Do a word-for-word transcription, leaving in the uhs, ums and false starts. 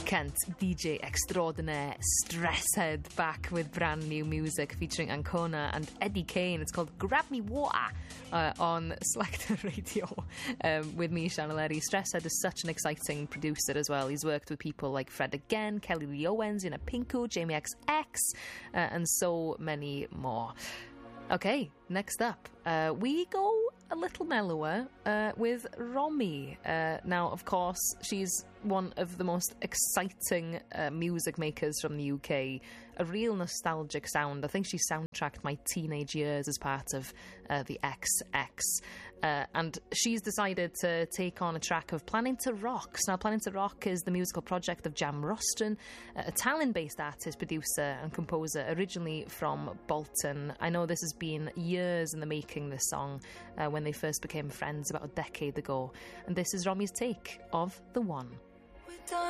Kent, D J extraordinaire, Stresshead, back with brand new music featuring Ancona and Eddie Kane. It's called Grab Me Water uh, on Selector Radio um, with me, Sianel Eri. Stresshead is such an exciting producer as well. He's worked with people like Fred Again, Kelly Lee Owens, Ina Pinku, Jamie X X, uh, and so many more. Okay, next up, uh, we go a little mellower uh, with Romy. Uh, now, of course, she's one of the most exciting uh, music makers from the U K. A real nostalgic sound. I think she soundtracked my teenage years as part of uh, the X X. Uh, and she's decided to take on a track of Planning to Rock. Now, Planning to Rock is the musical project of Jam Rostron, a Tallinn-based artist, producer and composer, originally from Bolton. I know this has been years in the making, this song, uh, when they first became friends about a decade ago. And this is Romy's take of The One.